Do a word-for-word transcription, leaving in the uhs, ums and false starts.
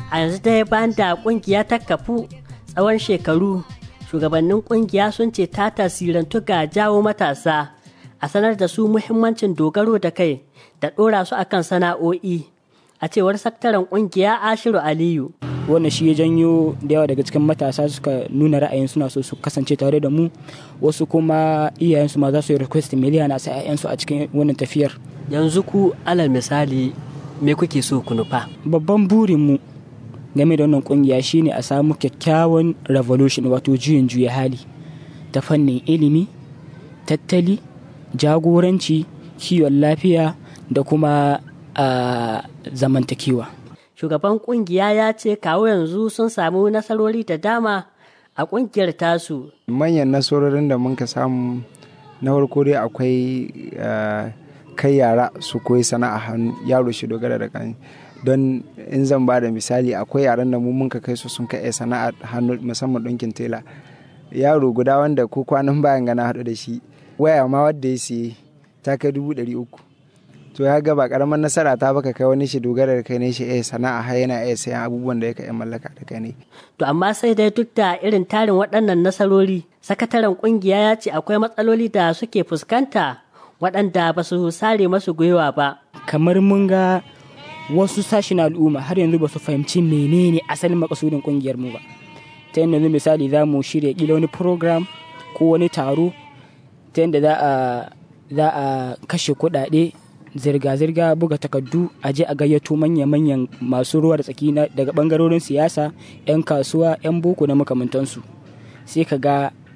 A yanzu dai bayan da kungiya ta kafu tsawon shekaru, shugabannin kungiya sun ce ta tasirantu ga jawo matasa a sanar da su muhimmancin dogaro da kai da ɗora su akan sana'o'i, a cewar sakataren kungiya Ashiru Aliyu. Wannan shi ya janyo da yawa daga cikin matasa suka nuna ra'ayin suna so su kasance tare da mu, wasu kuma iyayensu ma za su yi request miliyan a sa 'ya'yansu a cikin wannan tafiyar. Yanzu ku alal misali me kuke so ku nufa? Babban burinmu game da wannan kungiya shine a samu kyakkyawan revolution, wato juyin juya hali ta fannin ilimi, tattali, jagoranci, kiwon lafiya da kuma a zamantakewa. Shugaban kungiya ya ce kawo yanzu sun samu nasarori da dama a kungiyar tasu. Manyan nasarorin da muka samu na farko dai akwai kai yara su koyi sana'a hannu, yaro shi dogara da kan. Don in zan ba da misali, akwai yaran da mu muka kai su sun kai sana'a hannu, musamman ɗinkin tela. Yaro guda wanda ko kwanan bayan gana haɗu da shi, waya ma wadda ya siye ta kai dubu ɗari uku. To ya ga ba karamar nasara ta baka kai wani shi dogara da kai ne shi eh sana'a har yana iya sayan abubuwan da yake iya mallaka da kai ne. To amma sai dai duk da irin tarin waɗannan nasarori, sakataren kungiya ya ce akwai matsaloli da suke fuskanta waɗanda ba su sare masu gwiwa ba. Kamar mun ga wasu sashen al'umma har yanzu ba su fahimci menene asalin makasudin kungiyar mu ba. Ta yadda yanzu misali za mu shirya kila wani program ko wani taro ta yadda za a za a kashe kuɗaɗe, zirga-zirga, buga takardu, a je a gayyato manya-manyan masu ruwa da tsaki daga bangarorin siyasa, 'yan kasuwa, 'yan boko na makamantansu. Sai ka ga